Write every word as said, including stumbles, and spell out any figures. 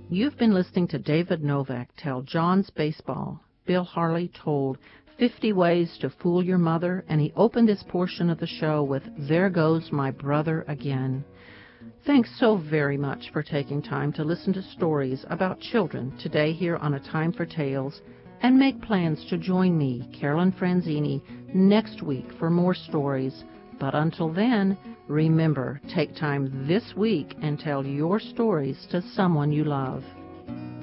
You've been listening to David Novak tell John's Baseball. Bill Harley told fifty Ways to Fool Your Mother, and he opened this portion of the show with There Goes My Brother Again. Thanks so very much for taking time to listen to stories about children today here on A Time for Tales, and make plans to join me, Carolyn Franzini, next week for more stories. But until then, remember, take time this week and tell your stories to someone you love.